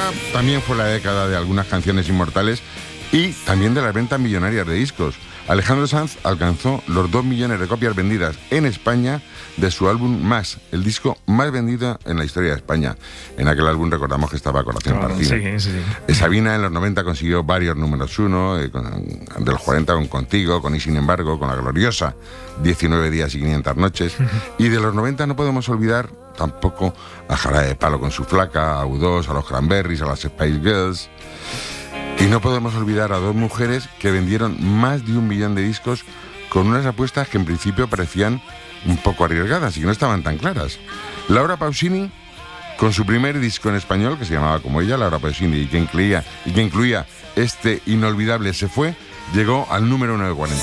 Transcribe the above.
también fue la década de algunas canciones inmortales y también de las ventas millonarias de discos. Alejandro Sanz alcanzó los 2 millones de copias vendidas en España de su álbum Más, el disco más vendido en la historia de España. En aquel álbum recordamos que estaba Corazón Partido. Sí. Sabina en los 90 consiguió varios números uno, de los 40 con Contigo, con Y Sin Embargo, con la gloriosa 19 días y 500 noches. Y de los 90 no podemos olvidar tampoco a Jarabe de Palo con su Flaca, a U2, a los Cranberries, a las Spice Girls. Y no podemos olvidar a dos mujeres que vendieron más de 1 millón de discos con unas apuestas que en principio parecían un poco arriesgadas y que no estaban tan claras. Laura Pausini, con su primer disco en español, que se llamaba como ella, Laura Pausini, y que incluía este inolvidable Se Fue, llegó al número 1 de 40.